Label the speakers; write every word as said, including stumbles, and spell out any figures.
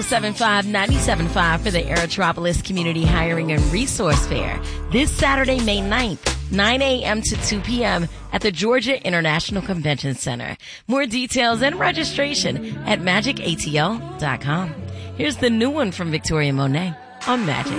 Speaker 1: seven five, nine seven five for the Aerotropolis Community Hiring and Resource Fair this Saturday, May ninth, nine a.m. to two p.m. at the Georgia International Convention Center. More details and registration at magic a t l dot com. Here's the new one from Victoria Monet on Magic.